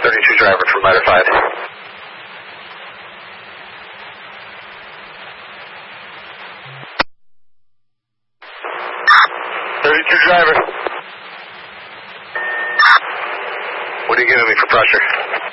32 driver from Ladder 5. 32 driver. What are you giving me for pressure?